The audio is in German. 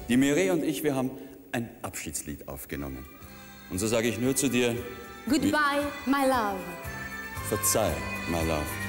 Die Mireille und ich, wir haben ein Abschiedslied aufgenommen. Und so sage ich nur zu dir... Goodbye, my love. Verzeih, my love.